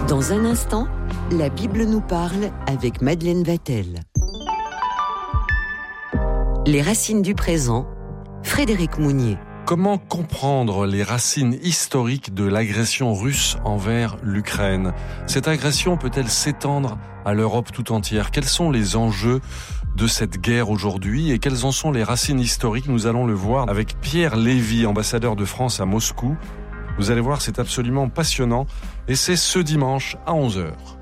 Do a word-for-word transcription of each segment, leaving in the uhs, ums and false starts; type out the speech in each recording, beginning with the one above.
Dans un instant, la Bible nous parle avec Madeleine Vatel. Les racines du présent, Frédéric Mounier. Comment comprendre les racines historiques de l'agression russe envers l'Ukraine ? Cette agression peut-elle s'étendre à l'Europe tout entière ? Quels sont les enjeux de cette guerre aujourd'hui et quelles en sont les racines historiques ? Nous allons le voir avec Pierre Lévy, ambassadeur de France à Moscou. Vous allez voir, c'est absolument passionnant et c'est ce dimanche à onze heures.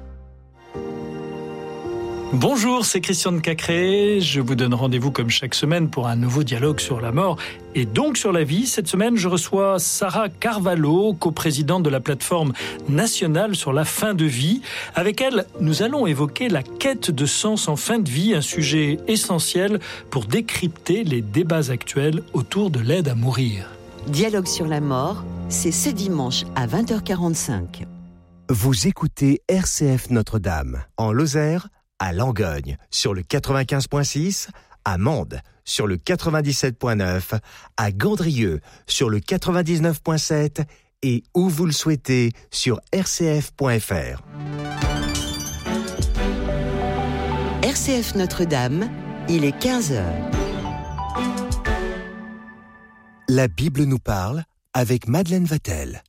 Bonjour, c'est Christian de Cacré. Je vous donne rendez-vous comme chaque semaine pour un nouveau dialogue sur la mort et donc sur la vie. Cette semaine, je reçois Sarah Carvalho, coprésidente de la plateforme nationale sur la fin de vie. Avec elle, nous allons évoquer la quête de sens en fin de vie, un sujet essentiel pour décrypter les débats actuels autour de l'aide à mourir. Dialogue sur la mort, c'est ce dimanche à vingt heures quarante-cinq. Vous écoutez R C F Notre-Dame, en Lozère, à Langogne, sur le quatre-vingt-quinze virgule six, à Mende, sur le quatre-vingt-dix-sept virgule neuf, à Gandrieux, sur le quatre-vingt-dix-neuf virgule sept et où vous le souhaitez, sur r c f point f r. R C F Notre-Dame, il est quinze heures. La Bible nous parle avec Madeleine Vatel.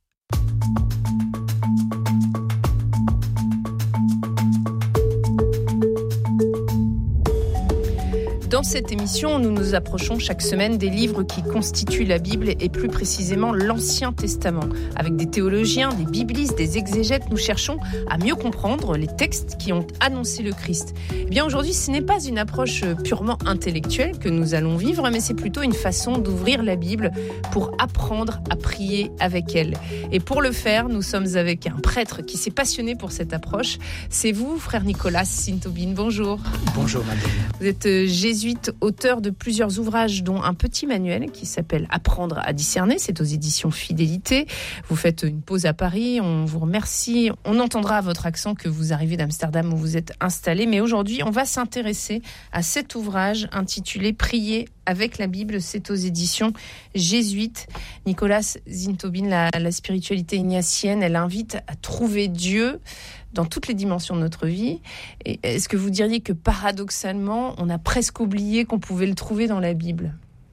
Dans cette émission, nous nous approchons chaque semaine des livres qui constituent la Bible et plus précisément l'Ancien Testament. Avec des théologiens, des biblistes, des exégètes, nous cherchons à mieux comprendre les textes qui ont annoncé le Christ. Eh bien aujourd'hui, ce n'est pas une approche purement intellectuelle que nous allons vivre, mais c'est plutôt une façon d'ouvrir la Bible pour apprendre à prier avec elle. Et pour le faire, nous sommes avec un prêtre qui s'est passionné pour cette approche. C'est vous, frère Nicolas Sintobin. Bonjour. Bonjour, madame. Vous êtes jésuite, auteur de plusieurs ouvrages, dont un petit manuel qui s'appelle « Apprendre à discerner ». C'est aux éditions Fidélité. Vous faites une pause à Paris. On vous remercie. On entendra à votre accent que vous arrivez d'Amsterdam où vous êtes installé. Mais aujourd'hui, on va s'intéresser à cet ouvrage intitulé « Prier avec la Bible ». C'est aux éditions jésuites. Nicolas Sintobin, la, la spiritualité ignatienne, elle invite à trouver Dieu dans toutes les dimensions de notre vie. Et est-ce que vous diriez que paradoxalement, on a presque oublié qu'on pouvait le trouver dans la Bible ?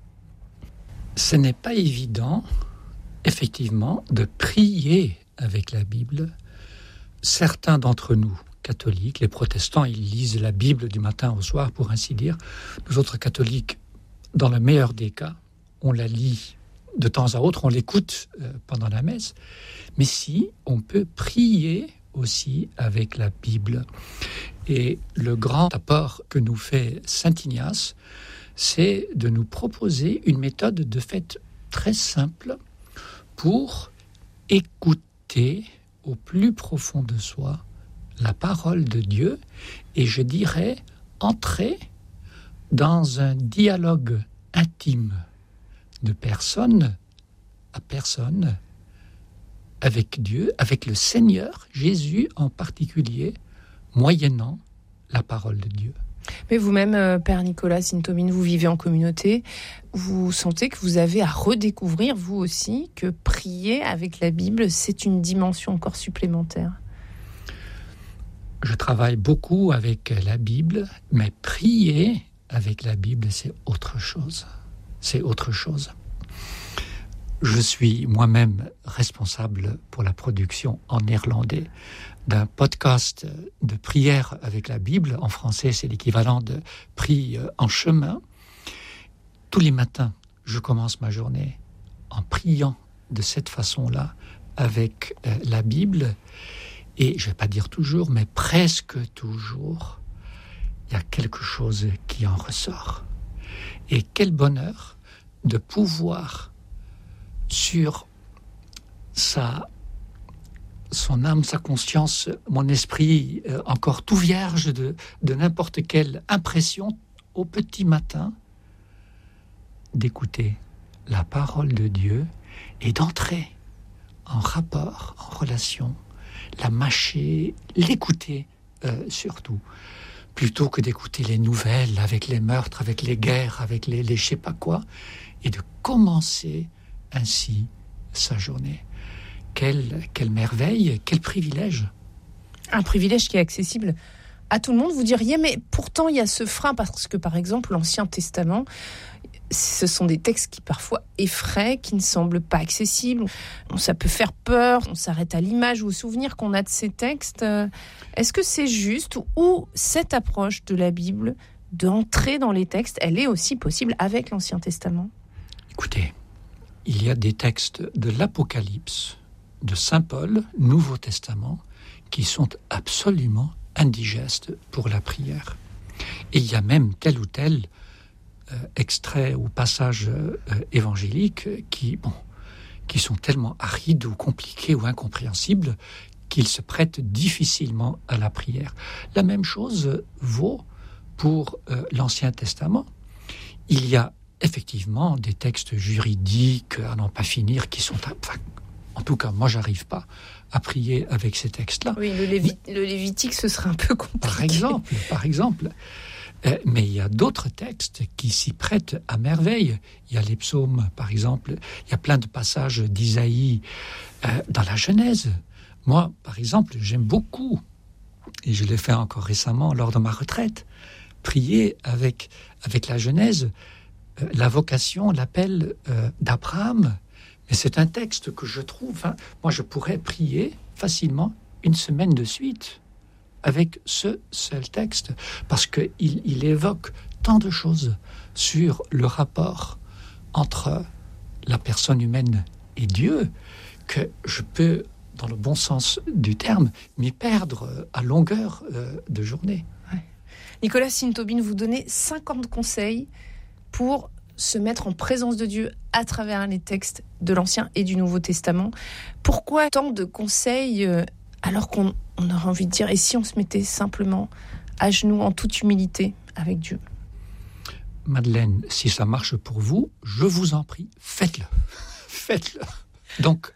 Ce n'est pas évident, effectivement, de prier avec la Bible. Certains d'entre nous, catholiques, les protestants, ils lisent la Bible du matin au soir, pour ainsi dire. Nous autres catholiques, dans le meilleur des cas, on la lit de temps à autre, on l'écoute euh, pendant la messe. Mais si, on peut prier aussi avec la Bible. Et le grand apport que nous fait saint Ignace, c'est de nous proposer une méthode de fait très simple pour écouter au plus profond de soi la parole de Dieu et, je dirais, entrer dans un dialogue intime de personne à personne avec Dieu, avec le Seigneur, Jésus en particulier, moyennant la parole de Dieu. Mais vous-même, Père Nicolas Sintobin, vous vivez en communauté, vous sentez que vous avez à redécouvrir, vous aussi, que prier avec la Bible, c'est une dimension encore supplémentaire. Je travaille beaucoup avec la Bible, mais prier avec la Bible, c'est autre chose. C'est autre chose. Je suis moi-même responsable pour la production en néerlandais d'un podcast de prière avec la Bible. En français, c'est l'équivalent de Prie en chemin. Tous les matins, je commence ma journée en priant de cette façon-là avec la Bible. Et je ne vais pas dire toujours, mais presque toujours, il y a quelque chose qui en ressort. Et quel bonheur de pouvoir sur sa, son âme, sa conscience, mon esprit, euh, encore tout vierge de, de n'importe quelle impression, au petit matin, d'écouter la parole de Dieu et d'entrer en rapport, en relation, la mâcher, l'écouter euh, surtout, plutôt que d'écouter les nouvelles avec les meurtres, avec les guerres, avec les, les je sais pas quoi, et de commencer ainsi sa journée. Quelle, quelle merveille, quel privilège Un privilège qui est accessible à tout le monde. Vous diriez, mais pourtant il y a ce frein, parce que par exemple l'Ancien Testament, ce sont des textes qui parfois effraient, qui ne semblent pas accessibles. Ça peut faire peur, on s'arrête à l'image ou au souvenir qu'on a de ces textes. Est-ce que c'est juste, ou cette approche de la Bible, d'entrer dans les textes, elle est aussi possible avec l'Ancien Testament ? Écoutez, il y a des textes de l'Apocalypse, de Saint Paul, Nouveau Testament, qui sont absolument indigestes pour la prière. Et il y a même tel ou tel euh, extrait ou passage euh, évangélique qui, bon, qui sont tellement arides ou compliqués ou incompréhensibles qu'ils se prêtent difficilement à la prière. La même chose vaut pour euh, l'Ancien Testament. Il y a effectivement des textes juridiques à n'en pas finir qui sont... Enfin, en tout cas, moi, j'arrive pas à prier avec ces textes-là. Oui, le, Lévi- le Lévitique, ce serait un peu compliqué. Par exemple, par exemple. Euh, mais il y a d'autres textes qui s'y prêtent à merveille. Il y a les psaumes, par exemple. Il y a plein de passages d'Isaïe euh, dans la Genèse. Moi, par exemple, j'aime beaucoup, et je l'ai fait encore récemment lors de ma retraite, prier avec, avec la Genèse, euh, la vocation, l'appel euh, d'Abraham. Mais c'est un texte que je trouve... Hein, moi, je pourrais prier facilement une semaine de suite avec ce seul texte, parce qu'il il évoque tant de choses sur le rapport entre la personne humaine et Dieu, que je peux, dans le bon sens du terme, m'y perdre à longueur euh, de journée. Ouais. Nicolas Sintobin, vous donnez cinquante conseils pour se mettre en présence de Dieu à travers les textes de l'Ancien et du Nouveau Testament. Pourquoi tant de conseils euh, alors qu'on on aurait envie de dire, et si on se mettait simplement à genoux en toute humilité avec Dieu ? Madeleine, si ça marche pour vous, je vous en prie, faites-le. Faites-le. Donc,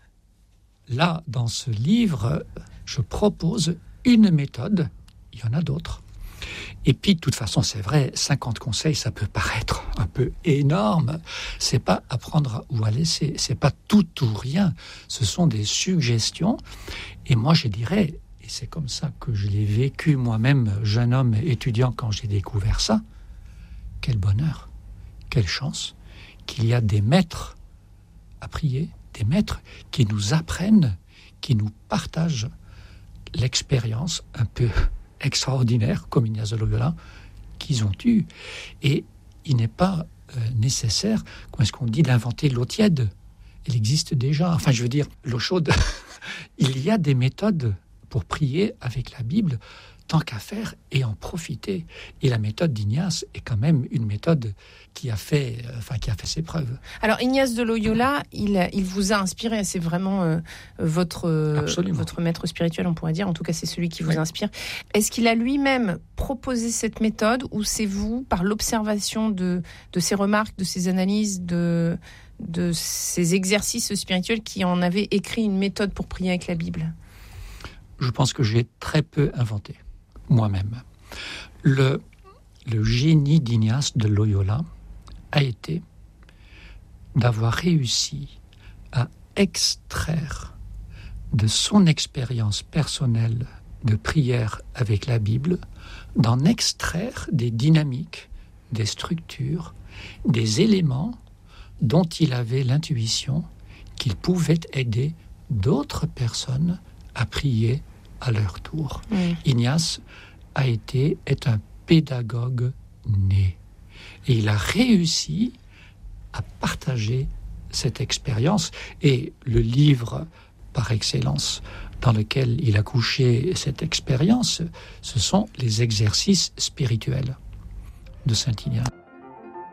là, dans ce livre, je propose une méthode, il y en a d'autres. Et puis, de toute façon, c'est vrai, cinquante conseils, ça peut paraître un peu énorme. C'est pas à prendre ou à laisser. C'est pas tout ou rien. Ce sont des suggestions. Et moi, je dirais, et c'est comme ça que je l'ai vécu moi-même, jeune homme étudiant, quand j'ai découvert ça, quel bonheur, quelle chance qu'il y a des maîtres à prier, des maîtres qui nous apprennent, qui nous partagent l'expérience un peu extraordinaire, comme Ignace de Loyola, qu'ils ont eu. Et il n'est pas euh, nécessaire, comment est-ce qu'on dit, d'inventer l'eau tiède. Elle existe déjà. Enfin, je veux dire, l'eau chaude. Il y a des méthodes pour prier avec la Bible, tant qu'à faire, et en profiter. Et la méthode d'Ignace est quand même une méthode qui a fait, euh, enfin, qui a fait ses preuves. Alors, Ignace de Loyola, il, il vous a inspiré, c'est vraiment euh, votre, euh, votre maître spirituel, on pourrait dire, en tout cas c'est celui qui vous oui. inspire. Est-ce qu'il a lui-même proposé cette méthode, ou c'est vous, par l'observation de, de ses remarques, de ses analyses, de, de ses exercices spirituels, qui en avez écrit une méthode pour prier avec la Bible ? Je pense que j'ai très peu inventé, moi-même. Le, le génie d'Ignace de Loyola a été d'avoir réussi à extraire de son expérience personnelle de prière avec la Bible, d'en extraire des dynamiques, des structures, des éléments dont il avait l'intuition qu'il pouvait aider d'autres personnes à prier à leur tour. Mmh. Ignace a été, est un pédagogue né. Et il a réussi à partager cette expérience. Et le livre par excellence dans lequel il a couché cette expérience, ce sont les exercices spirituels de Saint Ignace.